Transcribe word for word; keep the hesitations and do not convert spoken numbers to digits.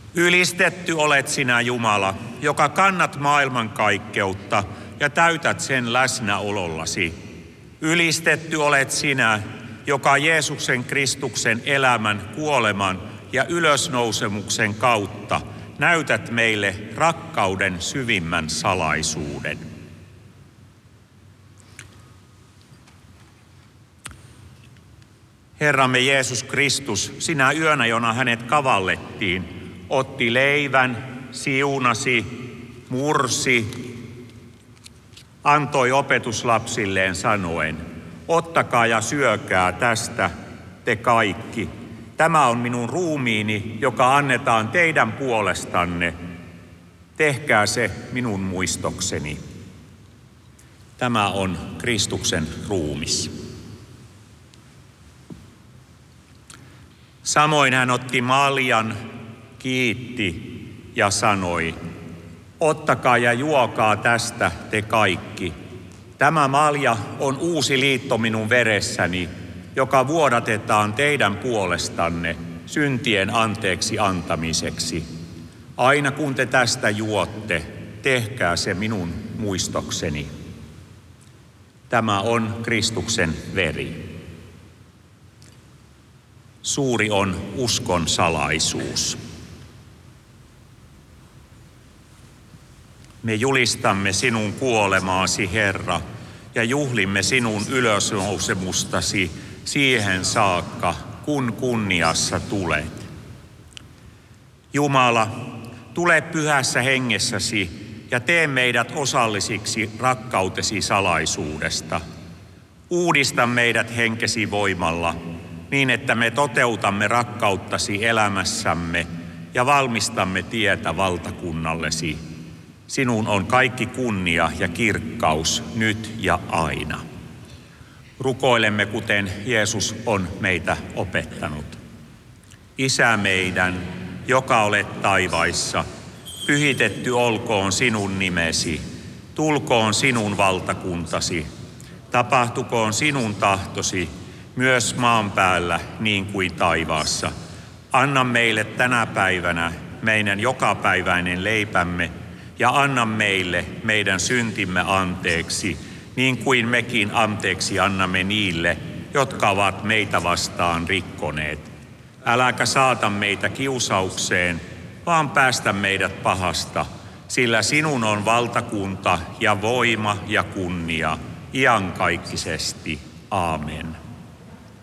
Ylistetty olet sinä, Jumala, joka kannat maailmankaikkeutta ja täytät sen läsnäolollasi. Ylistetty olet sinä, joka Jeesuksen Kristuksen elämän, kuoleman ja ylösnousemuksen kautta näytät meille rakkauden syvimmän salaisuuden. Herramme Jeesus Kristus, sinä yönä, jona hänet kavallettiin, otti leivän, siunasi, mursi, antoi opetuslapsilleen sanoen, ottakaa ja syökää tästä te kaikki. Tämä on minun ruumiini, joka annetaan teidän puolestanne. Tehkää se minun muistokseni. Tämä on Kristuksen ruumis. Samoin hän otti maljan, kiitti ja sanoi, ottakaa ja juokaa tästä te kaikki. Tämä malja on uusi liitto minun veressäni, joka vuodatetaan teidän puolestanne syntien anteeksi antamiseksi. Aina kun te tästä juotte, tehkää se minun muistokseni. Tämä on Kristuksen veri. Suuri on uskon salaisuus. Me julistamme sinun kuolemaasi, Herra, ja juhlimme sinun ylösnousemustasi siihen saakka, kun kunniassa tulet. Jumala, tule pyhässä hengessäsi ja tee meidät osallisiksi rakkautesi salaisuudesta. Uudista meidät henkesi voimalla, niin että me toteutamme rakkauttasi elämässämme ja valmistamme tietä valtakunnallesi. Sinun on kaikki kunnia ja kirkkaus nyt ja aina. Rukoilemme, kuten Jeesus on meitä opettanut. Isä meidän, joka olet taivaissa, pyhitetty olkoon sinun nimesi, tulkoon sinun valtakuntasi, tapahtukoon sinun tahtosi, myös maan päällä niin kuin taivaassa. Anna meille tänä päivänä meidän jokapäiväinen leipämme ja anna meille meidän syntimme anteeksi, niin kuin mekin anteeksi annamme niille, jotka ovat meitä vastaan rikkoneet. Äläkä saata meitä kiusaukseen, vaan päästä meidät pahasta, sillä sinun on valtakunta ja voima ja kunnia iankaikkisesti. Aamen.